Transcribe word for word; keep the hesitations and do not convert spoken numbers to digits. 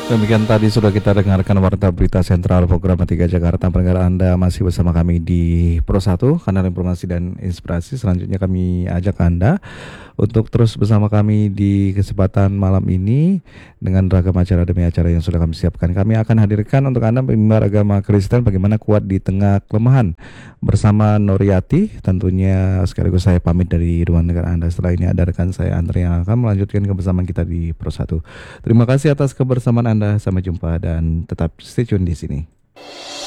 Demikian tadi sudah kita dengarkan Warta Berita Sentral Program tiga Jakarta. Pendengar Anda masih bersama kami di Pro satu, kanal informasi dan inspirasi. Selanjutnya kami ajak Anda untuk terus bersama kami di kesempatan malam ini dengan ragam acara demi acara yang sudah kami siapkan. Kami akan hadirkan untuk Anda pemimbar agama Kristen bagaimana kuat di tengah kelemahan bersama Noriati. Tentunya sekaligus saya pamit dari ruang dengar Anda. Setelah ini ada rekan saya Andre yang akan melanjutkan kebersamaan kita di Pro satu. Terima kasih atas kebersamaan Anda. Sampai jumpa dan tetap stay tune di sini.